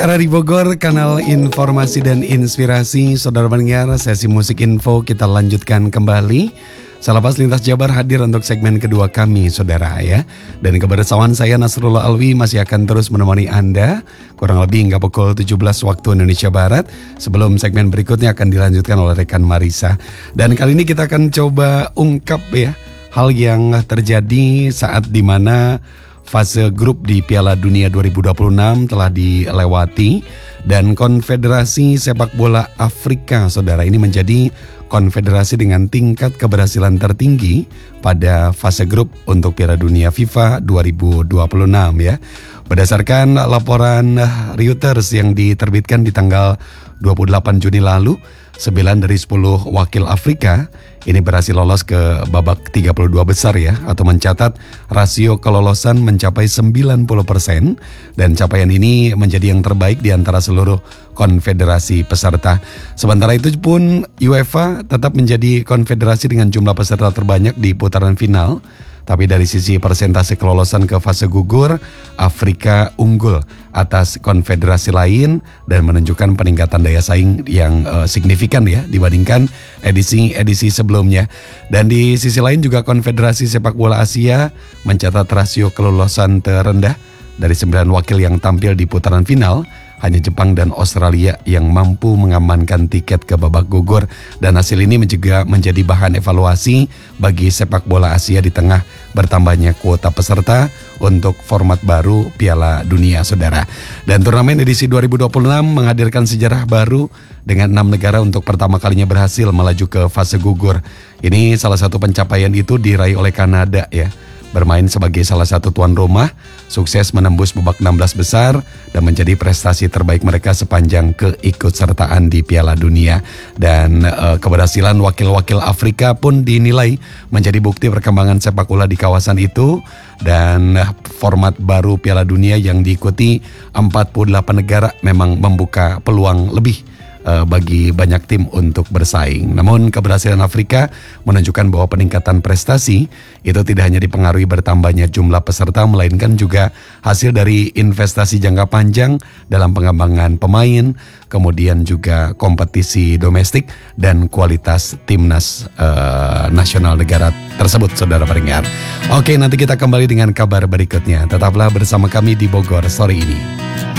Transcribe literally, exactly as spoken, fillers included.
R R I Bogor, kanal informasi dan inspirasi. Saudara pendengar, sesi musik info kita lanjutkan kembali. Selepas Lintas Jabar hadir untuk segmen kedua kami, saudara ya. Dan kebersamaan saya Nasrullah Alwi masih akan terus menemani Anda kurang lebih hingga pukul tujuh belas waktu Indonesia Barat. Sebelum segmen berikutnya akan dilanjutkan oleh rekan Marisa. Dan kali ini kita akan coba ungkap ya hal yang terjadi saat dimana fase grup di Piala Dunia dua ribu dua puluh enam telah dilewati dan Konfederasi Sepak Bola Afrika, saudara, ini menjadi konfederasi dengan tingkat keberhasilan tertinggi pada fase grup untuk Piala Dunia FIFA dua ribu dua puluh enam ya. Berdasarkan laporan Reuters yang diterbitkan di tanggal dua puluh delapan Juni lalu, sembilan dari sepuluh wakil Afrika ini berhasil lolos ke babak tiga puluh dua besar ya, atau mencatat rasio kelolosan mencapai sembilan puluh persen, dan capaian ini menjadi yang terbaik di antara seluruh konfederasi peserta. Sementara itu pun UEFA tetap menjadi konfederasi dengan jumlah peserta terbanyak di putaran final. Tapi dari sisi persentase kelolosan ke fase gugur, Afrika unggul atas konfederasi lain dan menunjukkan peningkatan daya saing yang uh, signifikan ya dibandingkan edisi-edisi sebelumnya. Dan di sisi lain juga Konfederasi Sepak Bola Asia mencatat rasio kelolosan terendah. Dari sembilan wakil yang tampil di putaran final, hanya Jepang dan Australia yang mampu mengamankan tiket ke babak gugur. Dan hasil ini juga menjadi bahan evaluasi bagi sepak bola Asia di tengah bertambahnya kuota peserta untuk format baru Piala Dunia, saudara. Dan turnamen edisi dua ribu dua puluh enam menghadirkan sejarah baru dengan enam negara untuk pertama kalinya berhasil melaju ke fase gugur. Ini salah satu pencapaian itu diraih oleh Kanada ya. Bermain sebagai salah satu tuan rumah, sukses menembus babak enam belas besar dan menjadi prestasi terbaik mereka sepanjang keikutsertaan di Piala Dunia. Dan uh, keberhasilan wakil-wakil Afrika pun dinilai menjadi bukti perkembangan sepak bola di kawasan itu. Dan uh, format baru Piala Dunia yang diikuti empat puluh delapan negara memang membuka peluang lebih bagi banyak tim untuk bersaing. Namun keberhasilan Afrika menunjukkan bahwa peningkatan prestasi itu tidak hanya dipengaruhi bertambahnya jumlah peserta, melainkan juga hasil dari investasi jangka panjang dalam pengembangan pemain, kemudian juga kompetisi domestik dan kualitas timnas uh, nasional negara tersebut, saudara pendengar. Oke, nanti kita kembali dengan kabar berikutnya. Tetaplah bersama kami di Bogor sore ini.